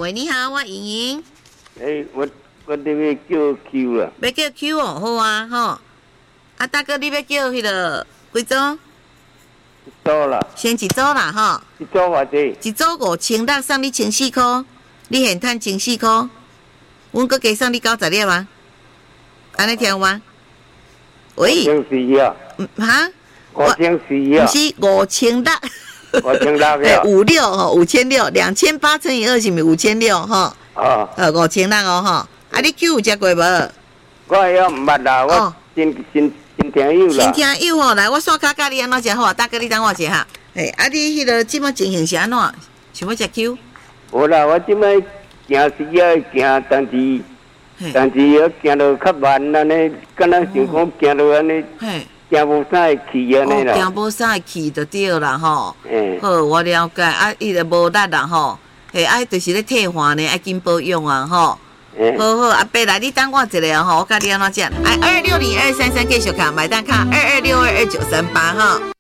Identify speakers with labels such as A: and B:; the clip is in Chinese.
A: 喂，你好，我莹莹。
B: 我这边叫 Q 啦。
A: 要叫 Q 哦，好啊，吼。啊，大哥，你要叫迄个几组？
B: 一组啦。
A: 先一组啦，吼。
B: 一组偌济？
A: 一组5600，送你1400块，你现赚14块，阮搁加送你90粒啊。安尼听有吗？喂。
B: 5000啊。
A: 哈
B: ？5000啊。
A: 不是5600。
B: 5600。
A: 56吼，5600，2800乘以2是毋是5600吼？
B: 哦。
A: 5600哦吼。啊，你 Q 有食过无？
B: 我还毋捌啦，我真听友啦。
A: 真听友吼，来，我刷卡教你安怎食好啊？大哥，你等我一下。你迄个即摆情形是安怎？想要食 Q？
B: 无啦，我即摆行时啊行，但是要行到较慢安尼，敢若想讲行到安尼，行无啥会去安尼啦。
A: 行无啥会去就对啦吼。好，我了解。啊，伊就无力啦吼。就是咧退化呢，爱紧保养啊吼。好好，阿伯来，你等我一下吼，我教你安怎食。22602333继续卡，买单卡22622938吼。